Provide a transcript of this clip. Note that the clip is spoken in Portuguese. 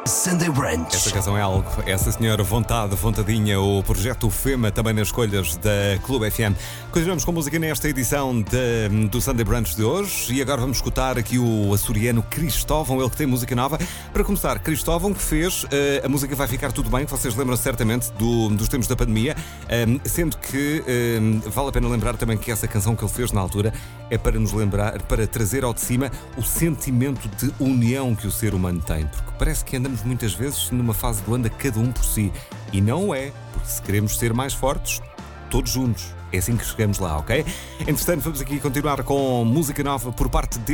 Sunday Brunch. Esta canção é algo. Essa senhora Vontade, Vontadinha, o projeto FEMA, também nas escolhas da Clube FM. Continuamos com música nesta edição do Sunday Brunch de hoje. E agora vamos escutar aqui o açoriano Cristóvão, ele que tem música nova. Para começar, Cristóvão, que fez a música Vai Ficar Tudo Bem, que vocês lembram certamente dos tempos da pandemia, sendo que vale a pena lembrar também que essa canção que ele fez na altura é para nos lembrar, para trazer ao de cima o sentimento de união que o ser humano tem, porque parece que andamos muitas vezes numa fase do anda cada um por si, e não é, porque se queremos ser mais fortes, todos juntos, é assim que chegamos lá, ok? Entretanto, vamos aqui continuar com música nova por parte de